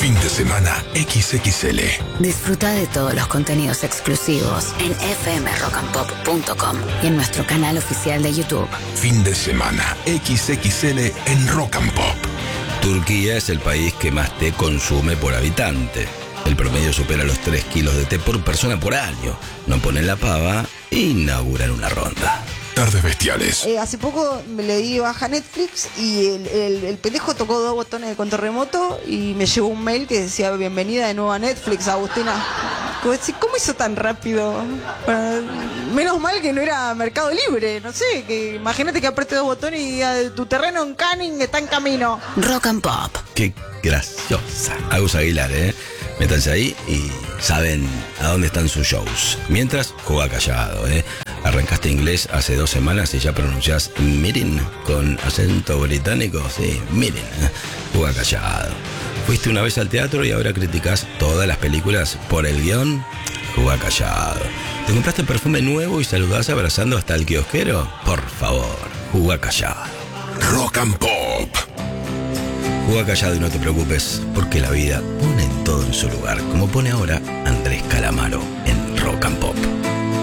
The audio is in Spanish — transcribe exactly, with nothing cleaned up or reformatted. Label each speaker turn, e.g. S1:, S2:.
S1: Fin de semana equis equis ele.
S2: Disfruta de todos los contenidos exclusivos en efe eme rock and pop punto com y en nuestro canal oficial de YouTube.
S1: Fin de semana equis equis ele en Rock and Pop.
S3: Turquía es el país que más té consume por habitante. El promedio supera los tres kilos de té por persona por año. No ponen la pava e inauguran una ronda.
S1: Tardes bestiales.
S4: Eh, hace poco me le di baja Netflix y el, el, el pendejo tocó dos botones de control remoto y me llegó un mail que decía bienvenida de nuevo a Netflix, Agustina. ¿Cómo hizo tan rápido? Bueno, menos mal que no era Mercado Libre, no sé, que imagínate que apriete dos botones y diga, tu terreno en Canning está en camino.
S2: Rock and Pop.
S3: Qué graciosa. Agus Aguilar, ¿eh? Métanse ahí y saben a dónde están sus shows. Mientras, juega callado, ¿eh? Arrancaste inglés hace dos semanas y ya pronunciás meeting con acento británico. Sí, meeting, ¿eh? Juega callado. Fuiste una vez al teatro y ahora criticás todas las películas por el guión. Juega callado. ¿Te compraste perfume nuevo y saludás abrazando hasta el kiosquero? Por favor, juega callado.
S1: Rock and Pop.
S3: Juega callado y no te preocupes, porque la vida pone todo en su lugar, como pone ahora Andrés Calamaro en Rock and Pop.